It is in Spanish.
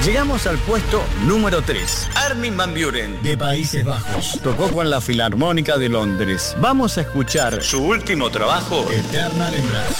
Llegamos al puesto número 3. Armin van Buuren, de Países Bajos. Tocó con la Filarmónica de Londres. Vamos a escuchar su último trabajo, Eternal Embrace.